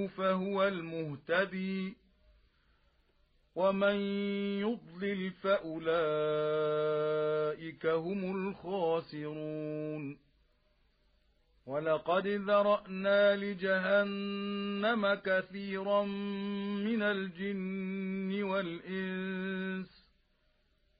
فهو المهتدي ومن يضلل فأولئك هم الخاسرون ولقد ذرأنا لجهنم كثيرا من الجن والإنس